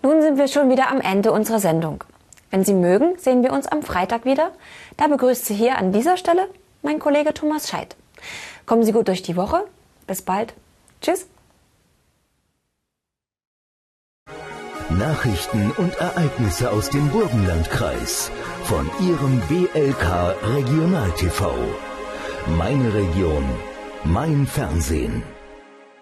Nun sind wir schon wieder am Ende unserer Sendung. Wenn Sie mögen, sehen wir uns am Freitag wieder. Da begrüßt Sie hier an dieser Stelle mein Kollege Thomas Scheidt. Kommen Sie gut durch die Woche. Bis bald. Tschüss. Nachrichten und Ereignisse aus dem Burgenlandkreis von Ihrem BLK Regional TV. Meine Region, mein Fernsehen.